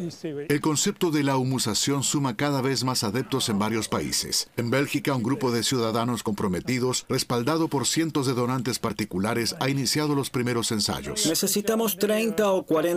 El concepto de la humusación suma cada vez más adeptos en varios países. En Bélgica, un grupo de ciudadanos comprometidos, respaldado por cientos de donantes particulares, ha iniciado los primeros ensayos. Necesitamos 30 o 40